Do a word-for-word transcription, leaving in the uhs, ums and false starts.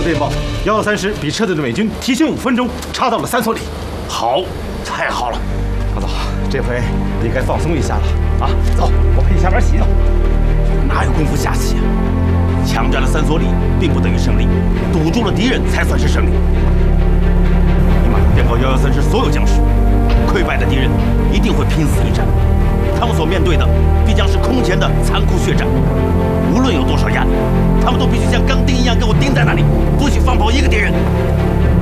电报，幺幺三师比撤退的美军提前五分钟插到了三所里。 好，太好了， 老总，这回你该放松一下了啊！走，我陪你下班洗澡。 哪有功夫下棋啊？抢占了三所里，并不等于胜利，堵住了敌人才算是胜利。你马上电告幺幺三师所有将士，溃败的敌人一定会拼死一战，他们所面对的必将是空前的残酷血战。无论有多少压力，他们都必须像钢钉一样给我钉在那里，不许放跑一个敌人。